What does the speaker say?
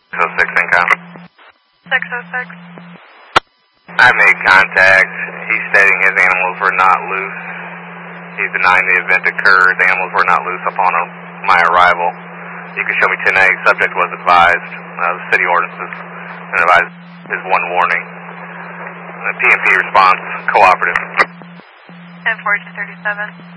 606 income. 606. I made contact. He's stating his animals were not loose. He's denying the event occurred. The animals were not loose upon my arrival. You can show me 10A. Subject was advised of city ordinances and advised his one warning. The PMP response cooperative. 10-4237.